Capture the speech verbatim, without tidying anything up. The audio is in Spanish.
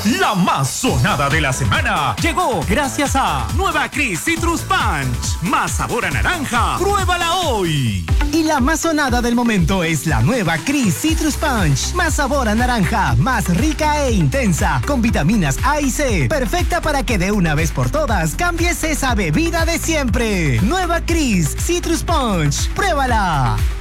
La más sonada de la semana llegó gracias a Nueva Cris Citrus Punch. Más sabor a naranja. ¡Pruébala hoy! Y la más sonada del momento es la nueva Cris Citrus Punch. Más sabor a naranja, más rica e intensa, con vitaminas A y C. Perfecta para que de una vez por todas cambies esa bebida de siempre. Nueva Cris Citrus Punch. ¡Pruébala!